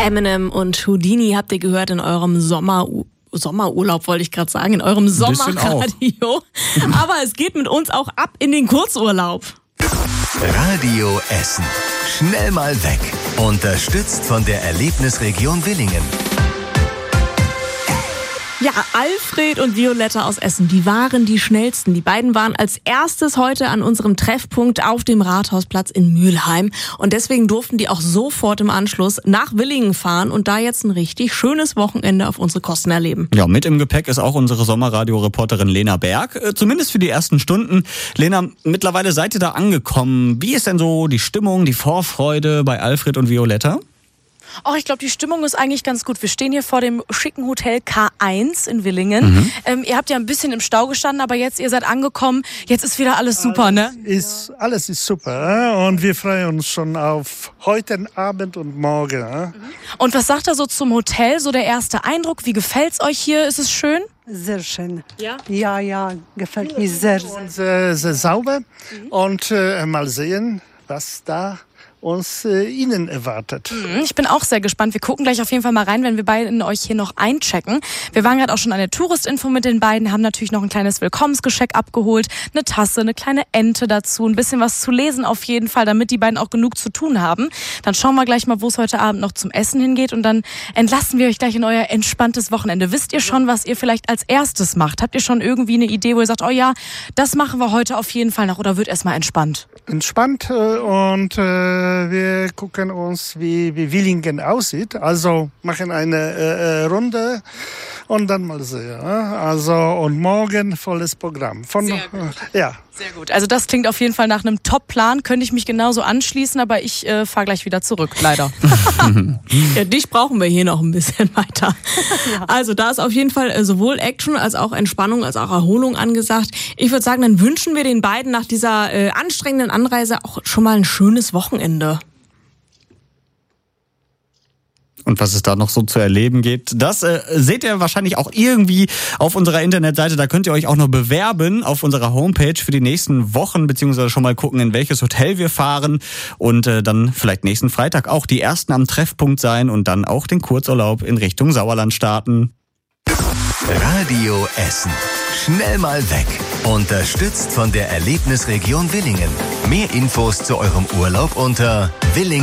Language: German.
Eminem und Houdini habt ihr gehört in eurem Sommerurlaub, wollte ich gerade sagen, in eurem Sommerradio. Aber es geht mit uns auch ab in den Kurzurlaub. Radio Essen. Schnell mal weg. Unterstützt von der Erlebnisregion Willingen. Ja, Alfred und Violetta aus Essen, die waren die schnellsten. Die beiden waren als erstes heute an unserem Treffpunkt auf dem Rathausplatz in Mülheim. Und deswegen durften die auch sofort im Anschluss nach Willingen fahren und da jetzt ein richtig schönes Wochenende auf unsere Kosten erleben. Ja, mit im Gepäck ist auch unsere Sommerradio-Reporterin Lena Berg. Zumindest für die ersten Stunden. Lena, mittlerweile seid ihr da angekommen. Wie ist denn so die Stimmung, die Vorfreude bei Alfred und Violetta? Oh, ich glaube, die Stimmung ist eigentlich ganz gut. Wir stehen hier vor dem schicken Hotel K1 in Willingen. Ihr habt ja ein bisschen im Stau gestanden, aber jetzt, ihr seid angekommen. Jetzt ist wieder alles super, ne? Alles ist super und wir freuen uns schon auf heute Abend und morgen. Und was sagt er so zum Hotel, so der erste Eindruck? Wie gefällt's euch hier? Ist es schön? Sehr schön. Ja? Ja, gefällt mir sehr. Sehr sauber und mal sehen, was da uns Ihnen erwartet. Ich bin auch sehr gespannt. Wir gucken gleich auf jeden Fall mal rein, wenn wir beiden euch hier noch einchecken. Wir waren gerade auch schon an der Touristinfo mit den beiden, haben natürlich noch ein kleines Willkommensgeschenk abgeholt, eine Tasse, eine kleine Ente dazu, ein bisschen was zu lesen auf jeden Fall, damit die beiden auch genug zu tun haben. Dann schauen wir gleich mal, wo es heute Abend noch zum Essen hingeht und dann entlassen wir euch gleich in euer entspanntes Wochenende. Wisst ihr schon, was ihr vielleicht als erstes macht? Habt ihr schon irgendwie eine Idee, wo ihr sagt, oh ja, das machen wir heute auf jeden Fall noch oder wird erstmal entspannt? Entspannt und wir gucken uns, wie Willingen aussieht. Also machen eine Runde und dann mal sehen. Also und morgen volles Programm. Sehr gut. Also das klingt auf jeden Fall nach einem Top-Plan. Könnte ich mich genauso anschließen, aber ich fahre gleich wieder zurück, leider. Ja, dich brauchen wir hier noch ein bisschen weiter. Ja. Also da ist auf jeden Fall sowohl Action als auch Entspannung als auch Erholung angesagt. Ich würde sagen, dann wünschen wir den beiden nach dieser anstrengenden Anreise auch schon mal ein schönes Wochenende. Und was es da noch so zu erleben geht, das seht ihr wahrscheinlich auch irgendwie auf unserer Internetseite. Da könnt ihr euch auch noch bewerben auf unserer Homepage für die nächsten Wochen, beziehungsweise schon mal gucken, in welches Hotel wir fahren und dann vielleicht nächsten Freitag auch die Ersten am Treffpunkt sein und dann auch den Kurzurlaub in Richtung Sauerland starten. Radio Essen. Schnell mal weg. Unterstützt von der Erlebnisregion Willingen. Mehr Infos zu eurem Urlaub unter Willingen.